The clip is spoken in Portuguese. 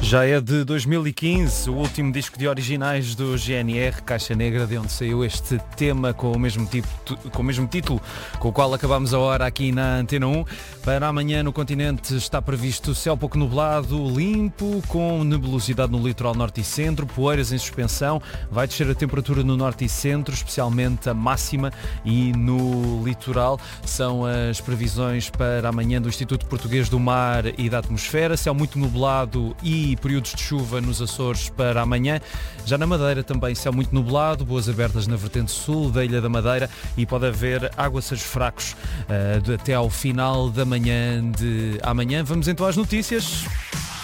Já é de 2015, o último disco de originais do GNR, Caixa Negra, de onde saiu este tema com o mesmo título, com o qual acabamos a hora aqui na Antena 1. Para amanhã no continente está previsto céu pouco nublado, limpo, com nebulosidade no litoral norte e centro, poeiras em suspensão. Vai descer a temperatura no norte e centro, especialmente a máxima, e no litoral. São as previsões para amanhã do Instituto Português do Mar e da Atmosfera. Céu muito nublado e períodos de chuva nos Açores para amanhã. Já na Madeira também céu muito nublado, boas abertas na vertente sul da Ilha da Madeira e pode haver aguaceiros fracos até ao final da manhã de amanhã. Vamos então às notícias.